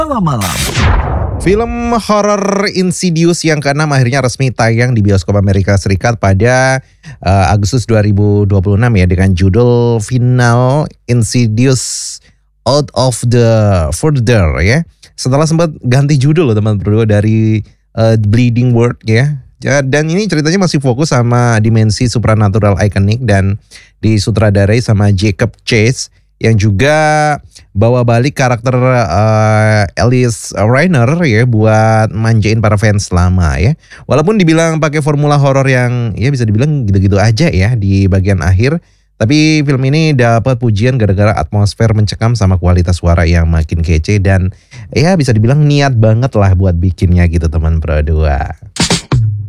malam-malam. Film horor Insidious yang ke-6 akhirnya resmi tayang di bioskop Amerika Serikat pada Agustus 2026 ya, dengan judul final Insidious Out of the Further ya. Setelah sempat ganti judul loh teman berdua dari Bleeding World ya. Dan ini ceritanya masih fokus sama dimensi supranatural ikonik dan disutradarai sama Jacob Chase yang juga bawa balik karakter Alice Reiner ya buat manjain para fans lama ya. Walaupun dibilang pakai formula horor yang ya bisa dibilang gitu-gitu aja ya di bagian akhir, tapi film ini dapat pujian gara-gara atmosfer mencekam sama kualitas suara yang makin kece dan ya bisa dibilang niat banget lah buat bikinnya gitu teman berdua.